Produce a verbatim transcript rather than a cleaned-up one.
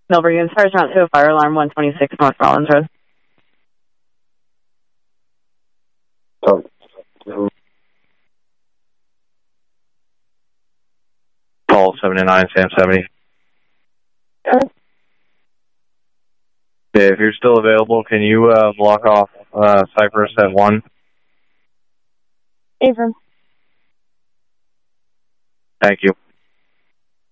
Milbury units, fire round two, fire alarm one twenty-six North Rollins Road. Oh. Call seventy-nine, Sam seventy. Uh, Okay, if you're still available, can you uh, block off uh, Cypress at one? Affirm. Thank you.